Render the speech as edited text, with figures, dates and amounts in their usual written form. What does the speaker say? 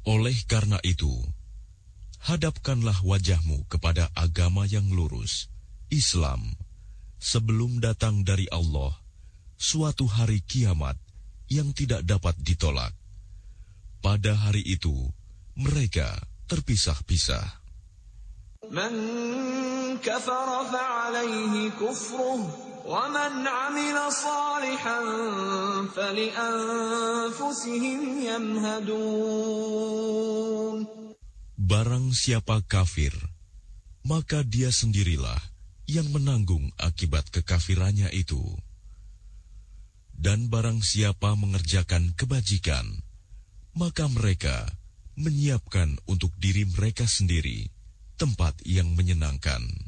Oleh karena itu, hadapkanlah wajahmu kepada agama yang lurus, Islam, sebelum datang dari Allah suatu hari kiamat yang tidak dapat ditolak. Pada hari itu, mereka terpisah-pisah. Man kafara fa'alayhi kufruh, wa man 'amila salihan falianfusihim yamhadun. Barang siapa kafir, maka dia sendirilah yang menanggung akibat kekafirannya itu. Dan barang siapa mengerjakan kebajikan, maka mereka menyiapkan untuk diri mereka sendiri tempat yang menyenangkan.